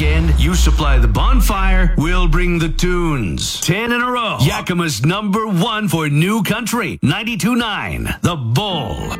weekend, you supply the bonfire, we'll bring the tunes. 10 in a row. Yakima's #1 for new country. 92.9 The Bull.